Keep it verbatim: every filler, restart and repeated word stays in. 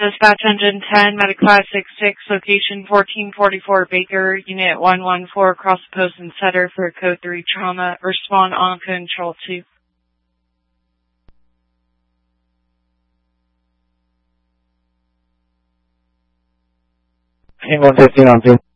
Dispatch Engine ten, Metaclass six six, location fourteen forty-four Baker, Unit one one four, cross post and setter for Code three Trauma. Respond on Control two. Hang on fifteen on two.